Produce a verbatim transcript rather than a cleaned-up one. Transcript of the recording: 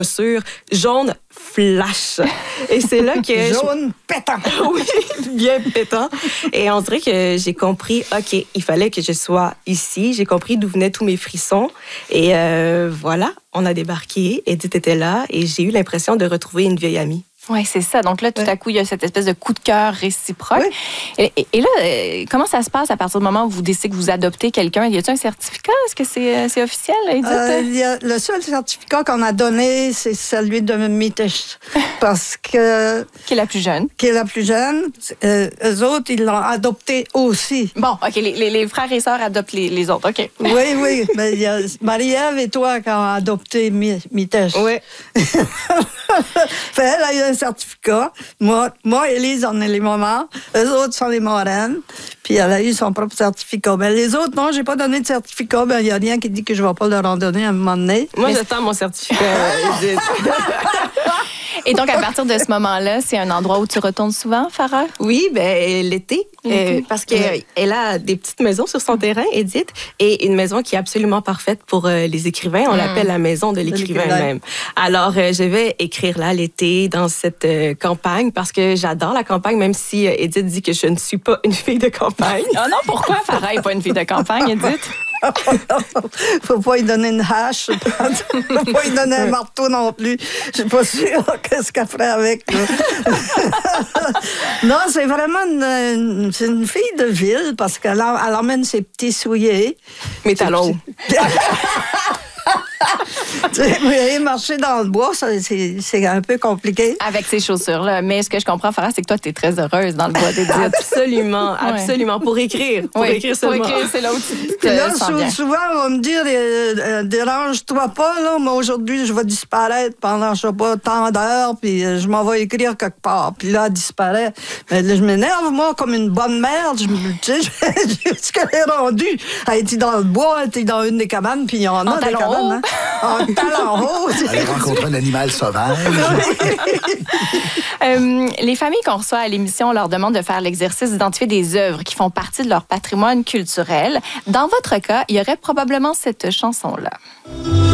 chaussures jaune flash. Et c'est là que... Jaune je... pétant. Oui, bien pétant. Et on dirait que j'ai compris, OK, il fallait que je sois ici. J'ai compris d'où venaient tous mes frissons. Et euh, voilà, on a débarqué. Edith était là et j'ai eu l'impression de retrouver une vieille amie. Oui, c'est ça. Donc là, tout à coup, il y a cette espèce de coup de cœur réciproque. Oui. Et, et, et là, comment ça se passe à partir du moment où vous décidez que vous adoptez quelqu'un? Y a-t-il un certificat? Est-ce que c'est, c'est officiel, Edith? Euh, y a, le seul certificat qu'on a donné, c'est celui de Mitesh. Parce que... Qui est la plus jeune. Qui est la plus jeune. Euh, eux autres, ils l'ont adopté aussi. Bon, OK. Les, les, les frères et sœurs adoptent les, les autres. OK. Oui, oui. Mais y a Marie-Ève et toi qui ont adopté Mitesh. Oui. Elle a eu un certificat. Moi, moi, Élise, on est les mamans. Eux autres sont les marraines. Puis elle a eu son propre certificat. Mais les autres, non, j'ai pas donné de certificat. Ben, il n'y a rien qui dit que je ne vais pas leur en donner à un moment donné. Moi, Mais... j'attends mon certificat, Edith. Et donc, à partir de ce moment-là, c'est un endroit où tu retournes souvent, Farah? Oui, ben l'été. l'été. Euh, parce qu'elle elle a des petites maisons sur son terrain, Edith, et une maison qui est absolument parfaite pour euh, les écrivains. On mmh. l'appelle la maison de l'écrivain même. Alors, euh, je vais écrire là l'été, dans cette euh, campagne, parce que j'adore la campagne, même si euh, Edith dit que je ne suis pas une fille de campagne. Ah non, pourquoi Farah n'est pas une fille de campagne, Edith? Faut pas lui donner une hache. Faut pas lui donner un marteau non plus. Je suis pas sûre qu'est-ce qu'elle ferait avec. Non, c'est vraiment une, une, c'est une fille de ville parce qu'elle elle emmène ses petits souliers. Mes talons. Oui, marcher dans le bois, ça, c'est, c'est un peu compliqué. Avec ces chaussures-là. Mais ce que je comprends, Farah, c'est que toi, tu es très heureuse dans le bois d'Edith. Absolument, absolument. Pour écrire. Pour oui, écrire seulement. Pour écrire, c'est là où tu te là, sens sou- bien. souvent, on va me dire, euh, euh, dérange-toi pas, là, mais aujourd'hui, je vais disparaître pendant, je sais pas, tant d'heures, puis euh, je m'en vais écrire quelque part. Puis là, elle disparaît. Mais là, je m'énerve, moi, comme une bonne merde. Je me tu sais, ce qu'elle est rendue. Elle était dans le bois, elle était dans une des cabanes, puis il y en a en des cabanes. Hein? En talon haut. Elle a rencontré un animal sauvage. euh, les familles qu'on reçoit à l'émission, on leur demande de faire l'exercice d'identifier des œuvres qui font partie de leur patrimoine culturel. Dans votre cas, il y aurait probablement cette chanson-là.